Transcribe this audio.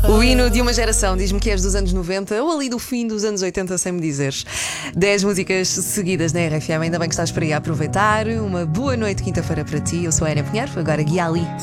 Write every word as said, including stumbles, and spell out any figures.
O hino de uma geração, diz-me que és dos anos noventa ou ali do fim dos anos oitenta, sem me dizeres. dez músicas seguidas na R F M, ainda bem que estás por aí a aproveitar. Uma boa noite, quinta-feira para ti. Eu sou a Ana Pinheiro, agora Guia Ali.